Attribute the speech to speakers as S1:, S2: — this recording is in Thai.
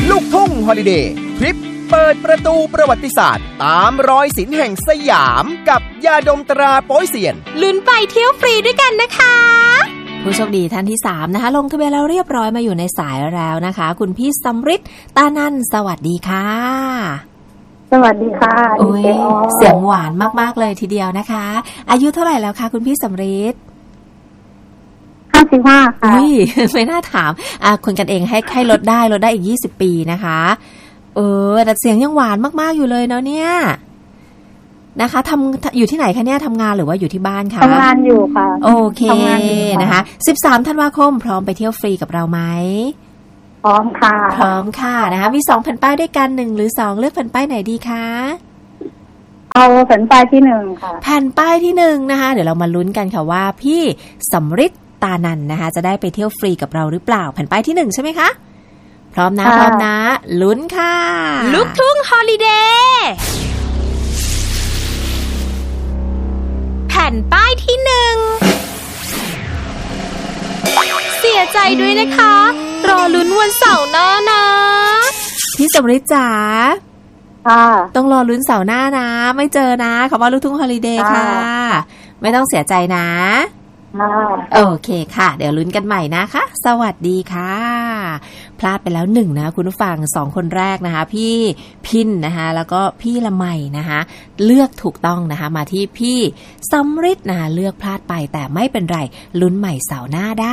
S1: ลูกทุ่งฮอลิเดย์ทริปเปิดประตูประวัติศาสตร์ตามรอยศิลป์แห่งสยามกับยาดมตราโป๊ยเซียน
S2: ลุ้นไปเที่ยวฟรีด้วยกันนะคะ
S3: ผู้โชคดีท่านที่3นะคะลงทะเบียนแล้วเรียบร้อยมาอยู่ในสายแล้วนะคะคุณพี่สำริดตานันสวัสดีค่ะ
S4: สวัสดีค่ะ
S3: เสียงหวานมากๆเลยทีเดียวนะคะอายุเท่าไหร่แล้วคะคุณพี่สำริด
S4: 55ค่ะ
S3: ไม่น่าถามคนกันเองให้ลดได้อีก20ปีนะคะแต่เสียงยังหวานมากๆอยู่เลยเนาะเนี่ยนะคะอยู่ที่ไหนคะเนี่ยทำงานหรือว่าอยู่ที่บ้านคะ
S4: ทำงานอยู่ค่ะ
S3: โอเคนะคะ13ธันวาคมพร้อมไปเที่ยวฟรีกับเราไหม
S4: พร้อมค่ะ
S3: พร้อมค่ะนะคะมี2แผ่นป้ายด้วยกัน1หรือ2เลือกแผ่นป้ายไหนดีคะ
S4: เอาแผ่นป้ายที่1ค่ะ
S3: แผ่นป้ายที่1นะคะเดี๋ยวเรามาลุ้นกันค่ะว่าพี่สำริดตานันนะคะจะได้ไปเที่ยวฟรีกับเราหรือเปล่าแผ่นป้ายที่1ใช่ไหมคะพร้อมนะลุ้นค่ะ
S2: ลูกทุ่งฮอลิเดย์แผ่นป้ายที่1เสียใจด้วยนะคะรอลุ้นวันเสาร์หน้านะ
S3: พี่สำริดจ๋าต้องรอลุ้นเสาร์หน้านะไม่เจอนะคำว่าลูกทุ่งฮอลิเดย์ค่ะไม่ต้องเสียใจนะโอเคค่ะเดี๋ยวลุ้นกันใหม่นะคะสวัสดีค่ะพลาดไปแล้ว1นะคุณผู้ฟัง2คนแรกนะคะพี่พินนะคะแล้วก็พี่ละไมนะคะเลือกถูกต้องนะคะมาที่พี่สำริดนะคะเลือกพลาดไปแต่ไม่เป็นไรลุ้นใหม่เสาร์หน้าได้